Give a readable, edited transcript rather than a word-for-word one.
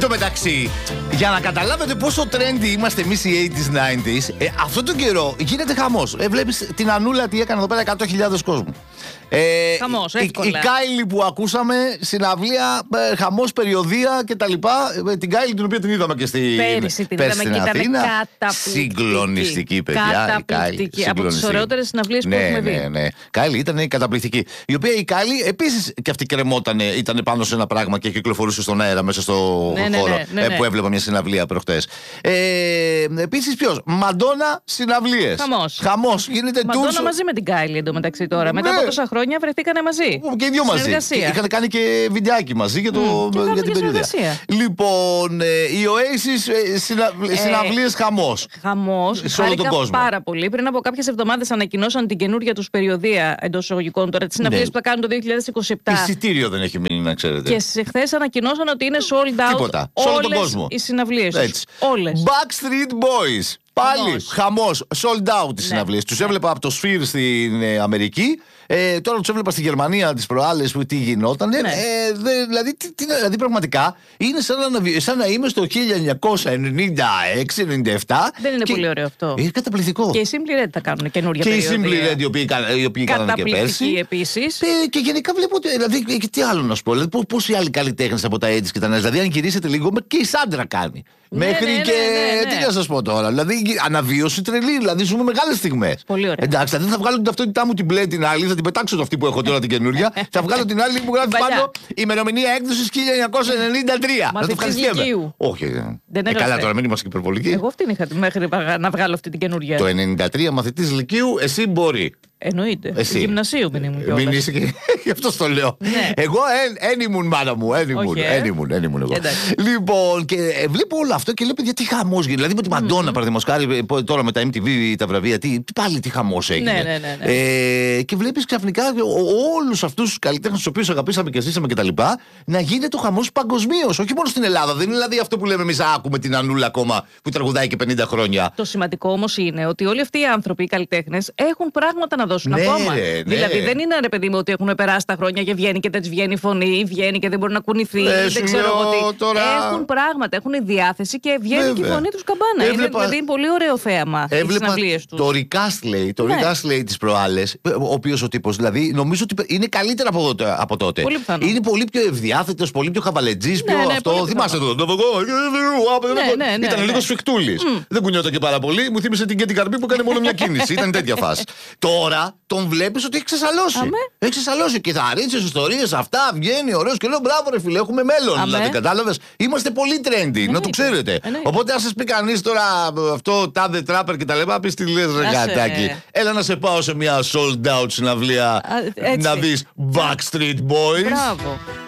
τω μεταξύ, για να καταλάβετε πόσο trendy είμαστε εμείς οι 80s, 90s, αυτόν τον καιρό γίνεται χαμός. Βλέπεις την Ανούλα τι έκανε εδώ πέρα, 100.000 κόσμου. Χαμός, εύκολα. Η Κάιλι που ακούσαμε, συναυλία, χαμός, περιοδεία κτλ. Την Κάιλι την οποία την είδαμε και πέρυσι την είδαμε και ήταν καταπληκτική. Συγκλονιστική, παιδιά. Καταπληκτική. Από τις ωραιότερες συναυλίες που έχουμε δει. Ναι. Κάιλι ήταν καταπληκτική. Η οποία η Κάιλι επίσης και αυτή κρεμότανε, ήταν πάνω σε ένα πράγμα και κυκλοφορούσε στον αέρα μέσα στο χώρο που έβλεπα μια συναυλία προχτές. Επίσης ποιος? Μαντόνα συναυλίες. Χαμός. Γίνεται Μαντόνα μαζί με την Κάιλι εντωμεταξύ τώρα. Μετά από τόσα χρόνια βρεθήκανε μαζί. Και οι δυο μαζί. Είχαν κάνει και βιντεάκι μαζί για την περιοδία. Λοιπόν, η Oasis συναυλίες χαμός. Χαμός. Σε όλο τον κόσμο. Πάρα πολύ. Πριν από κάποιες εβδομάδες ανακοινώσαν την καινούργια τους περιοδία εντός εισαγωγικών τώρα, τις συναυλίες που θα κάνουν το 2027. Εισιτήριο δεν έχει μείνει, να ξέρετε. Και χθες ανακοινώσαν ότι είναι sold out. Τίποτα. Σε όλο τον κόσμο. Οι συναυλίες τους. Όλες. Backstreet Boys. Πάλι χαμός, sold out τις συναυλίες. Τους έβλεπα από το Sphere στην Αμερική. Τώρα τους έβλεπα στη Γερμανία τις προάλλες που τι γινόταν. Δηλαδή πραγματικά είναι σαν να είμαι στο 1996-97. Δεν είναι πολύ ωραίο αυτό. Είναι καταπληκτικό. Και οι Simply Red θα κάνουν καινούργια περιοδία. Και οι Simply Red οι οποίοι κάνανε και πέρσι. Επίσης. Και γενικά βλέπω ότι. Δηλαδή, τι άλλο να σου πω. Δηλαδή, πόσοι άλλοι καλλιτέχνες από τα AIDS και τα νέα. Δηλαδή, αν γυρίσετε λίγο, και η Σάντρα κάνει. Μέχρι και. Τι να σας πω τώρα. Δηλαδή, αναβίωση τρελή. Δηλαδή, ζούμε μεγάλες στιγμές. Πολύ ωραία. Εντάξει, δεν θα βγάλω την ταυτότητά μου την μπλε την άλλη, θα την πετάξω αυτή που έχω τώρα την καινούρια. Θα βγάλω την άλλη που γράφει πάνω ημερομηνία έκδοσης 1993. Να το ευχαριστούμε. Όχι. Καλά, τώρα μην είμαστε και υπερβολικοί. Εγώ αυτήν είχα μέχρι να βγάλω αυτή την καινούρια. Το 93 μαθητής Λυκείου, εσύ μπορεί. Εννοείται. Γυμνασίου μην ήμουν. Μην είσαι και. Γι' αυτό το λέω. Εγώ εν ήμουν, μάνα μου. Εν ήμουν εγώ. Λοιπόν, και βλέπω όλο αυτό και λέω, παιδιά, τι χαμός γίνεται. Δηλαδή με τη Μαντόνα, παραδείγματος χάρη, τώρα με τα MTV, τα βραβεία, πάλι τι χαμός έγινε. Και βλέπεις ξαφνικά όλους αυτούς τους καλλιτέχνες τους οποίους αγαπήσαμε και ζήσαμε κτλ. Να γίνεται ο χαμός παγκοσμίως. Όχι μόνο στην Ελλάδα. Δεν είναι δηλαδή αυτό που λέμε εμείς, άκουμε την Ανούλα ακόμα που τραγουδάει και 50 χρόνια. Το σημαντικό όμως είναι ότι όλοι αυτοί οι άνθρωποι, οι καλλιτέχνες, έχουν πράγματα να δώσουν ακόμα. Δηλαδή δεν είναι, ρε παιδί μου, ότι έχουν περάσει τα χρόνια και βγαίνει και δεν της βγαίνει η φωνή, ή βγαίνει και δεν μπορεί να κουνηθεί. Δεν ξέρω εγώ τι. Τώρα... Έχουν πράγματα, έχουν διάθεση και βγαίνει και η φωνή τους καμπάνα. Δηλαδή είναι πολύ ωραίο θέαμα. Έβλεπα το Recast λέει τις προάλλες, ο οποίος ο τύπος, δηλαδή νομίζω ότι είναι καλύτερα από τότε. Είναι πολύ πιο ευδιάθετος, πολύ πιο χαβαλετζής, πιο αυτό. Θυμάσαι το. Ήταν λίγο σφιχτούλης. Δεν κουνιόταν και πάρα πολύ. Μου θύμισε την Κέτη Καρμπή που έκανε μόνο μια κίνηση. Ήταν τέτοια φάση. Τώρα τον βλέπεις ότι έχει ξεσαλώσει. Έχει ξεσαλώσει. Κιθαρίστες, ιστορίες, αυτά βγαίνει ωραίος και λέω μπράβο, ρε φίλε, έχουμε μέλλον. Δηλαδή, κατάλαβες. Είμαστε πολύ trendy, να το ξέρετε. Οπότε, αν σας πει κανείς τώρα αυτό, τάδε τράπερ και τα λοιπά, πεις τι λες, ρε γατάκι. Έλα να σε πάω σε μια sold out συναυλία να δεις Backstreet Boys. Μπράβο.